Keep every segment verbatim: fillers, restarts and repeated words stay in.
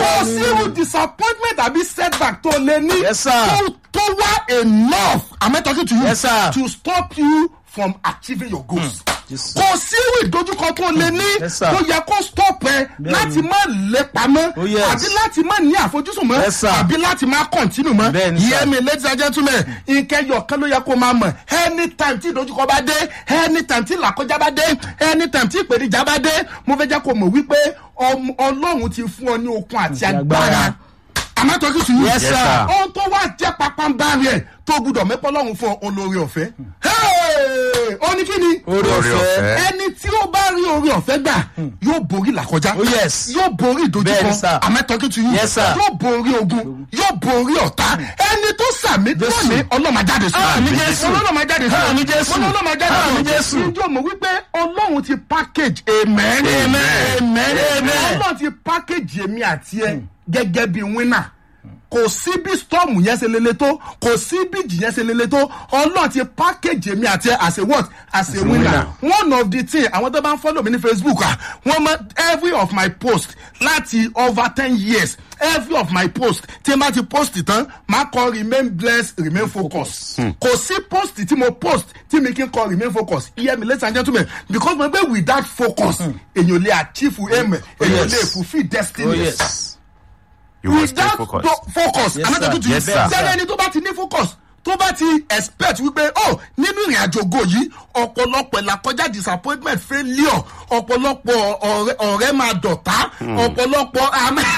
kò sí irú disappointment àbí setback tó lé ní. Yes, sir. tó tó wá enough. Am I talking to you? Yes, sir. To stop you from achieving your goals. Yes, kò sí irú ìdojúkọ tó lé ní. Yes, sir. tó yẹ kó stop ẹ láti má lépa mọ́. Oh, yes. àbí láti má ní àfojúsùn mọ́. Yes, sir. àbí láti má continue mọ́. Bẹ́ẹ̀ni, sir. Hear me, ladies and gentlemen. Ìkẹyọ̀ kan ló yẹ kó máa mọ̀. Anytime tí ìdojúkọ bá dé, anytime tí làkọjá bá dé, anytime tí ìpèníjà bá dé, mo fẹ́ jẹ́ kó mọ̀ wípé ọm- Ọlọ́run ti fún ọ ní okun àti agbára. Am I talking to you? Yes, sir. Ohun tó wá jẹ́ pápánbárì ẹ̀ tó gbúdọ̀ mẹ́pọ̀ Ọlọ́run fún ọ olórí ọ̀fẹ́. Hey! Ó ní kí ni? Orí ọ̀fẹ́. Ẹni tí ó bá rí orí ọ̀fẹ́ gbà yóò borí làkọjá. Oh, yes. Yóò borí Bẹ́ẹ̀ni, ìdojúkọ. sir. Am I talking to you? Yes, sir. Yóò borí ogun. Yóò borí ọ̀tá. Ẹni tó sàmì tó ní ọlọ́mà jáde sí. Àmín Jésù. Ọlọ́mà jáde sí. Àmín Jésù. Ọlọ́mà jáde sí. Àmín Jésù. Ìjọ mọ̀ wípé Ọlọ́run ti package amen. Amen. Amen. Amen. Ọlọ́run ti package èmi àti ẹ gẹ́gẹ́ bí winner. Kò sí bí storm yẹn ṣe lele tó, kò sí bí ìjì yẹn ṣe lele tó, Ọlọ́run ti package èmi àti ẹ as a what? As a winner. One of the things, àwọn tó bá ń follow mi ní Facebook, ah, wọ́n mọ every of my post láti over ten years, every of my post, tí n bá ti post tán, máa kọ remain blessed, remain focused. Kò sí post tí mo post tí mi kí n kọ remain focused. Hear me, ladies and gentlemen, because mo gbé without focus, èyàn lè achieve aim, èyàn lè fulfill destiny. Oh, yes. You must stay Without focused. do- focus. Yes, I'm not sir. talking to you. Yes, sir. Sẹ́ni ẹni tó bá ti ní focus tó bá ti expect wípé oh nínú ìrìn àjò ògo yìí ọ̀pọ̀lọpọ̀ ìlàkọjá disappointment failure ọ̀pọ̀lọpọ̀ ọ̀rẹ́ ọ̀rẹ́ máa dọ̀tá ọ̀pọ̀lọpọ̀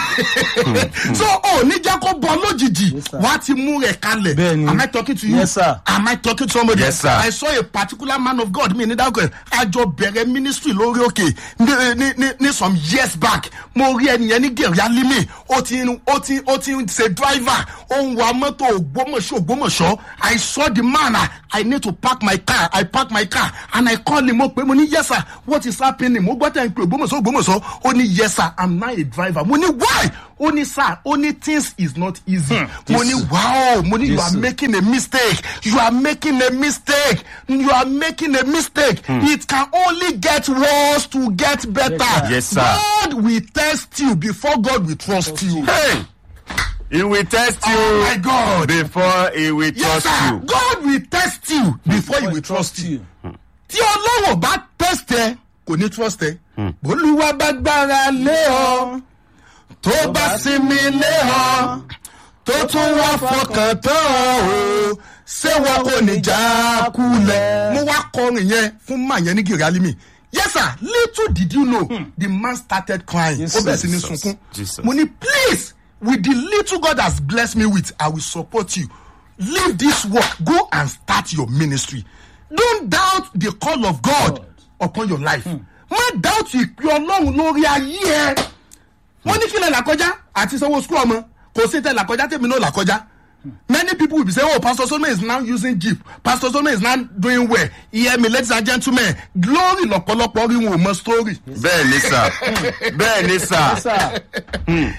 àmì so ò ní jẹ́ kó bọ́ lójijì Yes, sir. wá ti mú rẹ̀ kalẹ̀. Bẹ́ẹ̀ni. Am I talking to you? Yes, sir. Am I talking to somebody? Yes, sir. I saw a particular man of God mi ní dákọ̀ ẹ̀ àjọ bẹ̀rẹ̀ ministry lórí òkè ní ní ní ní some years back mo rí ẹnìyẹn ní gẹ̀rẹ́ alímì ó ti ń ó ti ó ti ń ṣe driver ó ń wa mọ́tò Ògbómọ̀ṣọ́ Ògbómọ̀ṣọ́ I saw the man ah, I need to park my car I park my car and I call him mo pé mo ní yes sir what is happening mo gbọ́ tẹ̀ ń pè Ògbómọ̀ṣọ́ Ògbómọ̀ṣọ́ ó ní yes sir I'm now a driver mo ní why ó ní sir ó ní things is not easy mo ní wow mo ní you are Jesus. making a mistake you are making a mistake you are making a mistake it can only get worse to get better. Yes, sir. God will test you before God will trust you. Hey! He will test you Oh my God. before he will Yes, trust sir. you. God will test you before he will trust you. Tí Ọlọ́run bá test ẹ, kò ní trust ẹ. Olúwa bá gbára lé ọ, tó bá sinmi lé ọ, tó tún wá fọkàn tán o, ṣé wọn kò ní já kulẹ̀. Mo wá kọrin yẹn fún màá yẹn ní gèrè alimi. Yes sir, little did you know the man started crying. Yes, Ó bẹ̀rẹ̀ sí ní Jesus. sunkún. Jesus. Mo ní please with the little God has blessed me with, I will support you. Leave this work. Go and start your ministry. Don't doubt the call of God upon your life. Má doubt ìpè Ọlọ́run lórí ayé ẹ. Wọ́n ní kí lè làkọjá àti sanwó school ọmọ. Kò sí tẹ làkọjá tèmi náà làkọjá. Many people will be saying, oh, Pastor Solomon is now using Jeep. Pastor Solomon is now doing well. Hear me, ladies and gentlemen. Glory lọ́pọ̀lọpọ̀ rí wọn ò mọ story. Bẹ́ẹ̀ ni sà. Bẹ́ẹ̀ ni sà. Sir. Amen.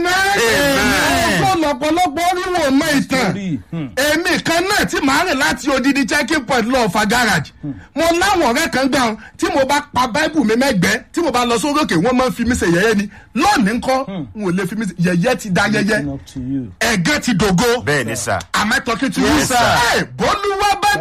Amen. Ọ̀pọ̀ lọ́pọ̀lọpọ̀ rí wọn ò mọ ìtàn. Èmi kan náà tí màá rìn láti odidi checking point lọ fa garage. Mo láwọn ọ̀rẹ́ kan gbà ọ́n tí mo bá pa Bible mi mẹ́gbẹ́ tí mo bá lọ sórí òkè wọ́n máa ń fi mí ṣe yẹ̀yẹ́ ni. Lónìí ńkọ́ n ò lè fi mí ṣe yẹ̀yẹ́ ti da yẹ̀yẹ́. Up to you. Ẹ̀gẹ́ ti dògo. Bẹ́ẹ̀ ni sà. Am I talking to you? Yes, sir. Hey, Bólúwa bá